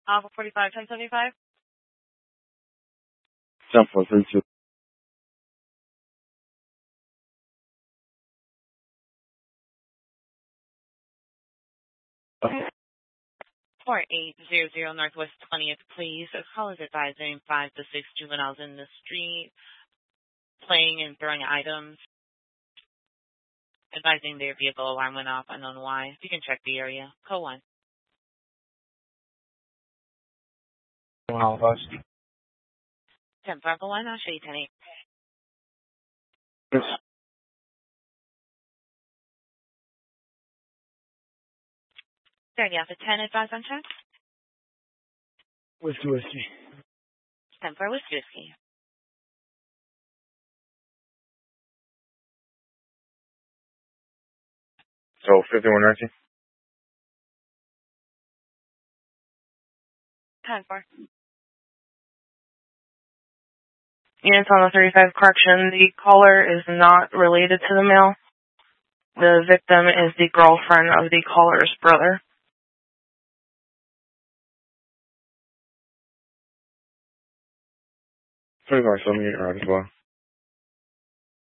Alpha 45, 1075. 7432. Okay. 4800 Northwest 20th, please. A call is advising 5 to 6 juveniles in the street playing and throwing items. Advising their vehicle alarm went off, unknown why. You can check the area. Code 1. All of us. 10 Bravo 1, I'll show you 10 8. Yes. There you have the 10 advise on check. Whiskey. 10 for Whiskey. So 5119. 10 for. Units on the 35 correction. The caller is not related to the male. The victim is the girlfriend of the caller's brother. 25, so let me get right as well.